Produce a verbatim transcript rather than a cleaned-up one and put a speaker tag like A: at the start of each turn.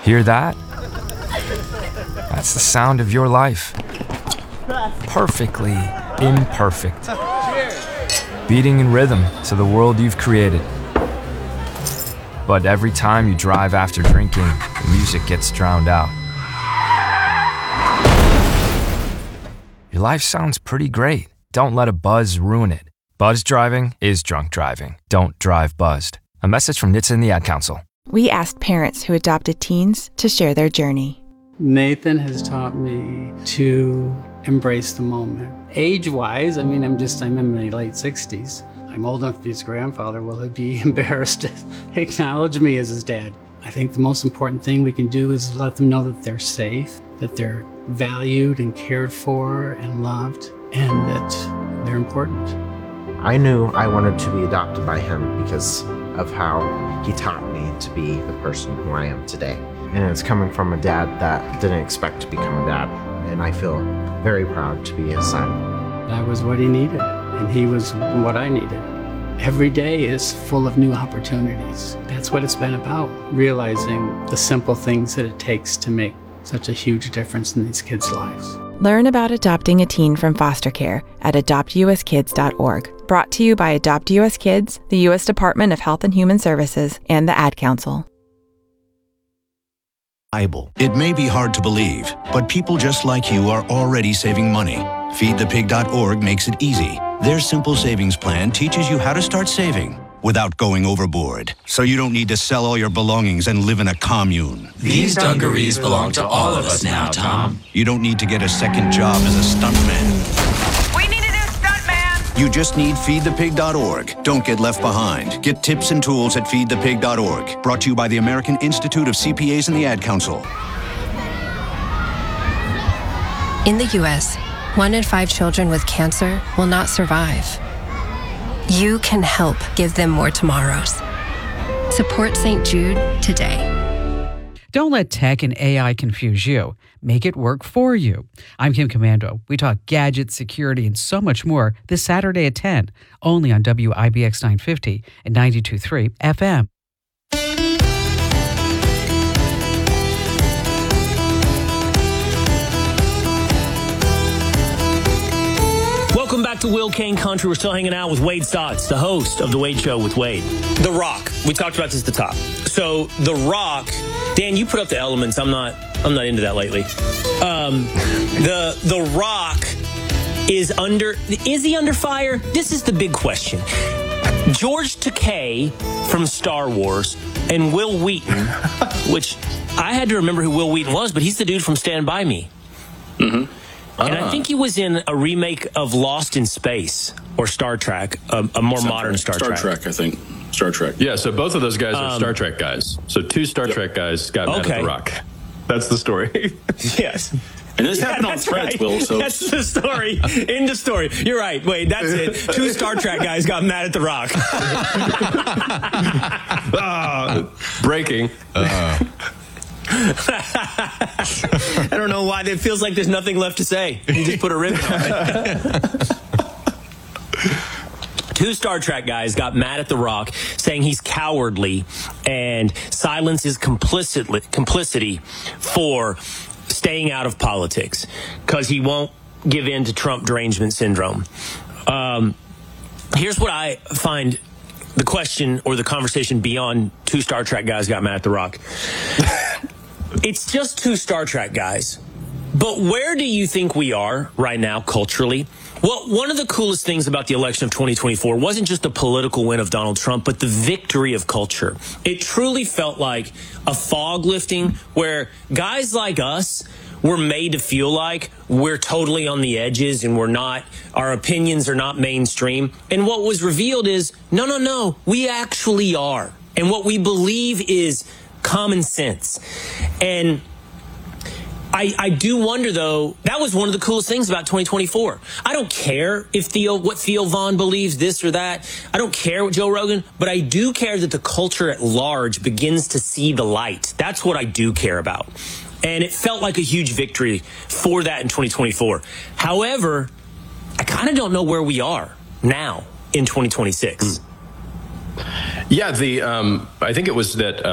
A: Hear that? That's the sound of your life. Perfectly imperfect. Beating in rhythm to the world you've created. But every time you drive after drinking, the music gets drowned out. Your life sounds pretty great. Don't let a buzz ruin it. Buzz driving is drunk driving. Don't drive buzzed. A message from N H T S A and the Ad Council.
B: We asked parents who adopted teens to share their journey.
C: Nathan has taught me to embrace the moment. Age-wise, I mean, I'm just, I'm in my late sixties. I'm old enough to be his grandfather. Will he be embarrassed to acknowledge me as his dad? I think the most important thing we can do is let them know that they're safe, that they're valued and cared for and loved, and that they're important.
D: I knew I wanted to be adopted by him because of how he taught me to be the person who I am today. And it's coming from a dad that didn't expect to become a dad. And I feel very proud to be his son.
C: I was what he needed, and he was what I needed. Every day is full of new opportunities. That's what it's been about, realizing the simple things that it takes to make such a huge difference in these kids' lives.
B: Learn about adopting a teen from foster care at adopt u s kids dot org. Brought to you by Adopt U S Kids, the U S Department of Health and Human Services, and the Ad Council.
E: It may be hard to believe, but people just like you are already saving money. feed the pig dot org makes it easy. Their simple savings plan teaches you how to start saving without going overboard, so you don't need to sell all your belongings and live in a commune.
F: These dungarees belong to all of us now, Tom.
E: You don't need to get a second job as a stuntman.
G: We need a new stuntman!
E: You just need feed the pig dot org. Don't get left behind. Get tips and tools at feed the pig dot org. Brought to you by the American Institute of C P As and the Ad Council.
H: In the U S, one in five children with cancer will not survive. You can help give them more tomorrows. Support Saint Jude today.
I: Don't let tech and A I confuse you. Make it work for you. I'm Kim Commando. We talk gadgets, security, and so much more this Saturday at ten, only on W I B X nine fifty and ninety-two point three F M.
J: Welcome back to Will Kane Country. We're still hanging out with Wade Stotts, the host of The Wade Show with Wade. The Rock. We talked about this at the top. So, The Rock, Dan, you put up the elements. I'm not I'm not into that lately. Um, the The Rock is under, is he under fire? This is the big question. George Takei from Star Wars and Will Wheaton, which I had to remember who Will Wheaton was, but he's the dude from Stand By Me. Mm-hmm. And I think he was in a remake of Lost in Space or Star Trek, a, a more
K: Star
J: modern
K: Trek.
J: Star,
K: Star
J: Trek.
K: Trek, I think. Star Trek.
L: Yeah, so both of those guys are
J: Um,
L: Star Trek guys. So two Star
K: yep.
L: Trek guys got mad
J: Okay.
L: at The Rock. That's the story.
J: Yes.
K: And this
J: Yeah,
K: happened on
J: that's
K: Threads,
J: right.
K: Will. So
J: That's the story. End of story. You're right. Wait, that's it. Two Star Trek guys got mad at The Rock.
L: Ah, breaking.
J: I don't know why. It feels like there's nothing left to say. You just put a ribbon on it. Two Star Trek guys got mad at The Rock, saying he's cowardly and silences complicitly, complicity for staying out of politics because he won't give in to Trump derangement syndrome. Um, here's what I find the question or the conversation beyond two Star Trek guys got mad at The Rock. It's just two Star Trek guys. But where do you think we are right now culturally? Well, one of the coolest things about the election of twenty twenty-four wasn't just the political win of Donald Trump, but the victory of culture. It truly felt like a fog lifting where guys like us were made to feel like we're totally on the edges and we're not, our opinions are not mainstream. And what was revealed is, no, no, no, we actually are. And what we believe is common sense. And I, I do wonder, though, that was one of the coolest things about twenty twenty-four. I don't care if Theo, what Theo Vaughn believes, this or that. I don't care what Joe Rogan, but I do care that the culture at large begins to see the light. That's what I do care about. And it felt like a huge victory for that in twenty twenty-four. However, I kind of don't know where we are now in twenty twenty-six.
L: Yeah, the um, I think it was that... Uh